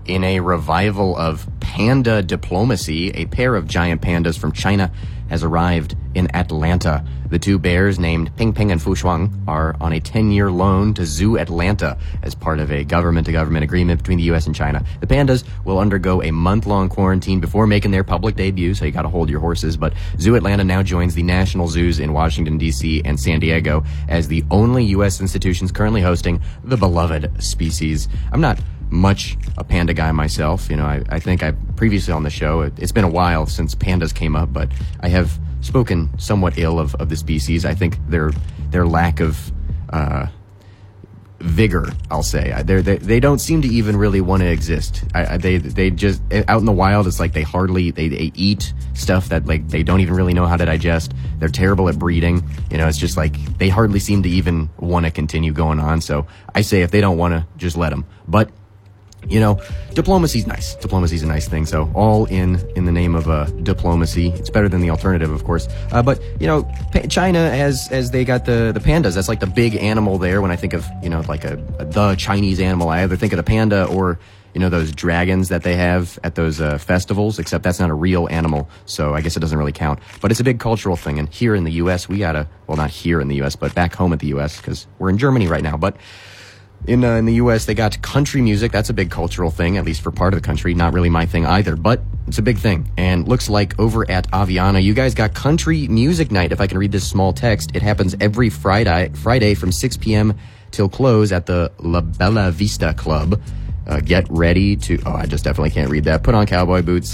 In a revival of panda diplomacy, a pair of giant pandas from China has arrived in Atlanta. The two bears, named Ping Ping and Fu Shuang, are on a 10-year loan to Zoo Atlanta as part of a government-to-government agreement between the U.S. and China. The pandas will undergo a month-long quarantine before making their public debut, so you gotta hold your horses. But Zoo Atlanta now joins the national zoos in Washington, D.C. and San Diego as the only U.S. institutions currently hosting the beloved species. I'm not much a panda guy myself. You know, I think I previously on the show, it's been a while since pandas came up, but I have spoken somewhat ill of the species. I think their lack of vigor, I'll say, they don't seem to even really want to exist. They just out in the wild, it's like they eat stuff that like they don't even really know how to digest. They're terrible at breeding. You know, it's just like they hardly seem to even want to continue going on. So I say if they don't want to, just let them. But you know, diplomacy's nice. Diplomacy's a nice thing. So all in the name of diplomacy. It's better than the alternative, of course. But you know, China as they got the pandas. That's like the big animal there. When I think of, you know, like the Chinese animal, I either think of the panda or, you know, those dragons that they have at those festivals. Except that's not a real animal, so I guess it doesn't really count. But it's a big cultural thing. And here in the U.S., we gotta, well, not here in the U.S., but back home at the U.S. because we're in Germany right now. But in the U.S., they got country music. That's a big cultural thing, at least for part of the country. Not really my thing either, but it's a big thing. And looks like over at Aviana, you guys got country music night. If I can read this small text, it happens every Friday from 6 p.m. till close at the La Bella Vista Club. Get ready to... Oh, I just definitely can't read that. Put on cowboy boots.